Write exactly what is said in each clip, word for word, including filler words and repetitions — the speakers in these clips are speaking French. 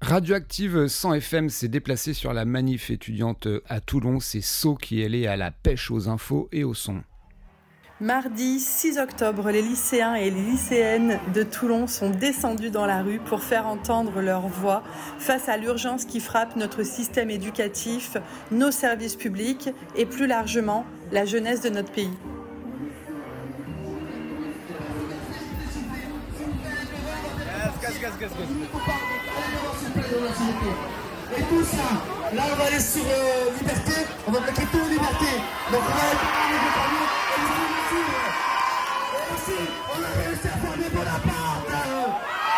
Radioactive cent F M s'est déplacé sur la manif étudiante à Toulon. C'est So qui est allé à la pêche aux infos et au son. Mardi six octobre, les lycéens et les lycéennes de Toulon sont descendus dans la rue pour faire entendre leur voix face à l'urgence qui frappe notre système éducatif, nos services publics et plus largement la jeunesse de notre pays. Gaz, gaz, gaz, gaz. Et tout ça, là on va aller sur euh, Liberté, on va mettre tout en Liberté. Donc on va aller parler des familles et les suivre. Et aussi, on a réussi à former Bonaparte.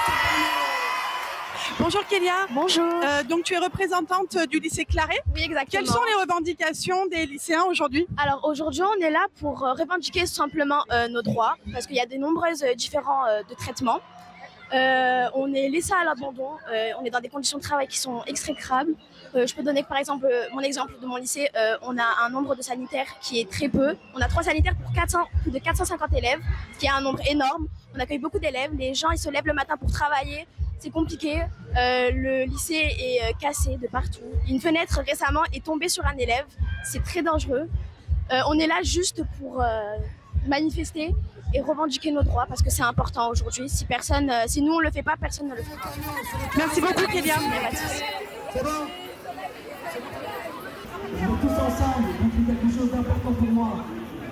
Bonjour Kélia. Bonjour. Euh, donc tu es représentante du lycée Claret. Oui, exactement. Quelles sont les revendications des lycéens aujourd'hui ? Alors aujourd'hui, on est là pour euh, revendiquer simplement euh, nos droits, parce qu'il y a de nombreux euh, différents euh, de traitements. Euh, on est laissé à l'abandon, euh, on est dans des conditions de travail qui sont exécrables. Euh, je peux donner par exemple mon exemple de mon lycée. Euh, on a un nombre de sanitaires qui est très peu. On a trois sanitaires pour quatre cents, plus de quatre cent cinquante élèves, ce qui est un nombre énorme. On accueille beaucoup d'élèves. Les gens ils se lèvent le matin pour travailler. C'est compliqué. Euh, le lycée est euh, cassé de partout. Une fenêtre récemment est tombée sur un élève. C'est très dangereux. Euh, on est là juste pour euh, manifester et revendiquer nos droits parce que c'est important aujourd'hui. Si personne, euh, si nous on le fait pas, personne ne le fait. Merci beaucoup Kélia. C'est bon ? On va tous ensemble, on fait quelque chose d'important pour moi. D'accord ?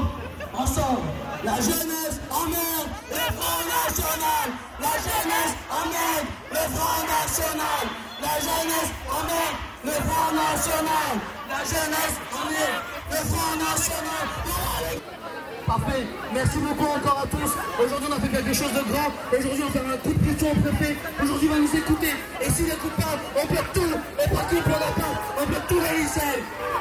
Ensemble. La jeunesse emmène le Front National. La jeunesse emmène le Front National. La jeunesse emmène le Front National. La jeunesse emmène le Front National. Parfait. Merci beaucoup encore à tous. Aujourd'hui, on a fait quelque chose de grand. Aujourd'hui, on va faire un coup de pression au préfet. Aujourd'hui, il va nous écouter. Et s'il n'écoute pas, on peut tout. Et pas tout pour la part. On peut tous les lycées.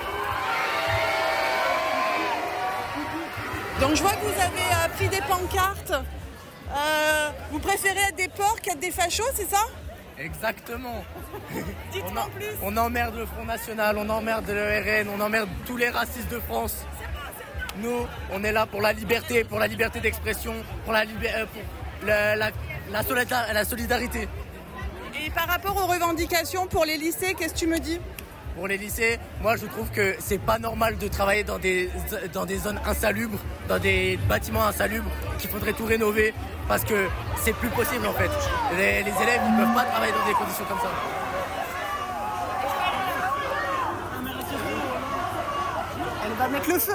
Donc je vois que vous avez euh, pris des pancartes. Euh, vous préférez être des porcs qu'être des fachos, c'est ça ? Exactement. Dites-moi on, plus. On emmerde le Front National, on emmerde le R N, on emmerde tous les racistes de France. Nous, on est là pour la liberté, pour la liberté d'expression, pour la, libé- euh, pour la, la, la, solida- la solidarité. Et par rapport aux revendications pour les lycées, qu'est-ce que tu me dis ? Pour les lycées, moi je trouve que c'est pas normal de travailler dans des, dans des zones insalubres, dans des bâtiments insalubres, qu'il faudrait tout rénover parce que c'est plus possible en fait. Les, les élèves ne peuvent pas travailler dans des conditions comme ça. Elle va mettre le feu.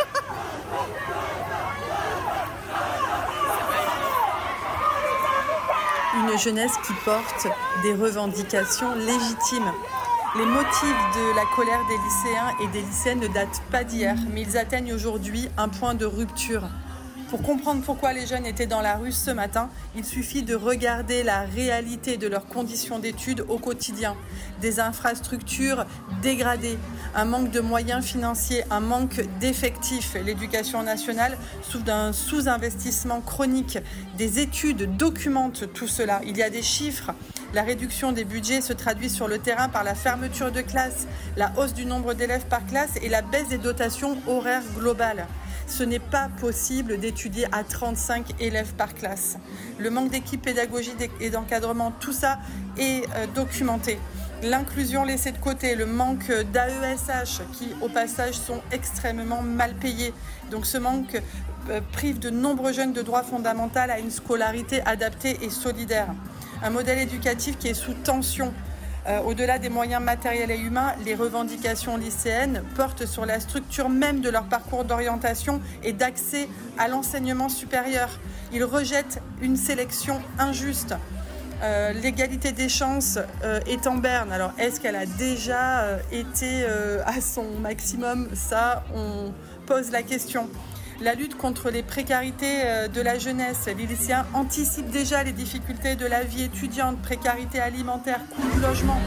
Une jeunesse qui porte des revendications légitimes. Les motifs de la colère des lycéens et des lycéennes ne datent pas d'hier, mais ils atteignent aujourd'hui un point de rupture. Pour comprendre pourquoi les jeunes étaient dans la rue ce matin, il suffit de regarder la réalité de leurs conditions d'études au quotidien. Des infrastructures dégradées, un manque de moyens financiers, un manque d'effectifs. L'éducation nationale souffre d'un sous-investissement chronique. Des études documentent tout cela. Il y a des chiffres. La réduction des budgets se traduit sur le terrain par la fermeture de classes, la hausse du nombre d'élèves par classe et la baisse des dotations horaires globales. Ce n'est pas possible d'étudier à trente-cinq élèves par classe. Le manque d'équipes pédagogiques et d'encadrement, tout ça est euh, documenté. L'inclusion laissée de côté, le manque d'A E S H qui, au passage, sont extrêmement mal payés. Donc ce manque euh, prive de nombreux jeunes de droit fondamental à une scolarité adaptée et solidaire. Un modèle éducatif qui est sous tension. Euh, au-delà des moyens matériels et humains, les revendications lycéennes portent sur la structure même de leur parcours d'orientation et d'accès à l'enseignement supérieur. Ils rejettent une sélection injuste. Euh, l'égalité des chances euh, est en berne. Alors, est-ce qu'elle a déjà euh, été euh, à son maximum ? Ça, on pose la question. La lutte contre les précarités euh, de la jeunesse. Les lycéens anticipent déjà les difficultés de la vie étudiante, précarité alimentaire, coût du logement.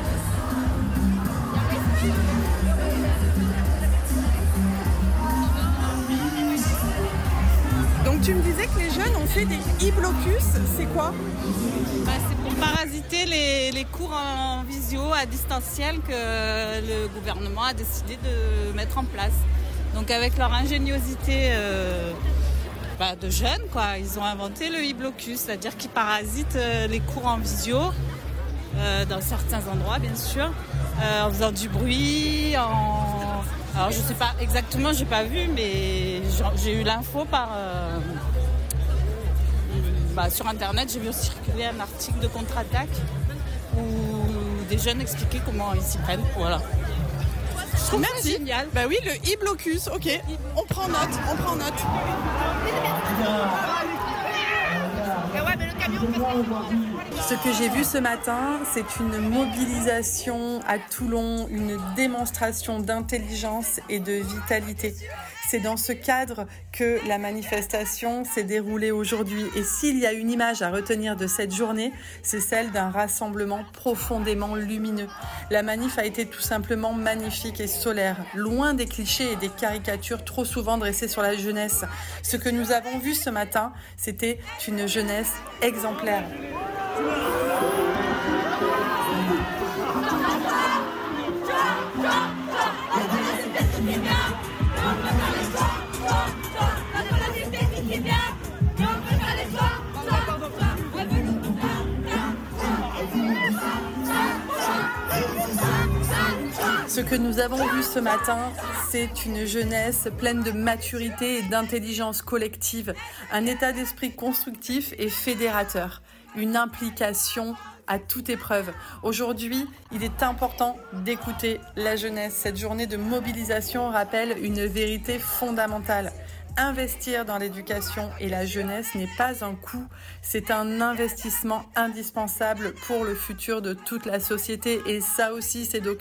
Donc tu me disais que les jeunes ont fait des e-blocus, c'est quoi ? Bah, c'est pour parasiter les, les cours en visio à distanciel que le gouvernement a décidé de mettre en place. Donc avec leur ingéniosité euh, bah, de jeunes, quoi, ils ont inventé le e-blocus, c'est-à-dire qu'ils parasitent euh, les cours en visio euh, dans certains endroits, bien sûr, euh, en faisant du bruit, en... Alors, je sais pas exactement, j'ai pas vu, mais j'ai eu l'info par... Euh... Bah, sur Internet, j'ai vu circuler un article de Contre-Attaque où des jeunes expliquaient comment ils s'y prennent. Voilà. Je trouve ça génial. Bah oui, le e-blocus, ok. On prend note, on prend note. Ce que j'ai vu ce matin, c'est une mobilisation à Toulon, une démonstration d'intelligence et de vitalité. C'est dans ce cadre que la manifestation s'est déroulée aujourd'hui. Et s'il y a une image à retenir de cette journée, c'est celle d'un rassemblement profondément lumineux. La manif a été tout simplement magnifique et solaire, loin des clichés et des caricatures trop souvent dressées sur la jeunesse. Ce que nous avons vu ce matin, c'était une jeunesse exemplaire. Ce que nous avons vu ce matin, c'est une jeunesse pleine de maturité et d'intelligence collective, un état d'esprit constructif et fédérateur, une implication à toute épreuve. Aujourd'hui, il est important d'écouter la jeunesse. Cette journée de mobilisation rappelle une vérité fondamentale. Investir dans l'éducation et la jeunesse n'est pas un coût, c'est un investissement indispensable pour le futur de toute la société. Et ça aussi, c'est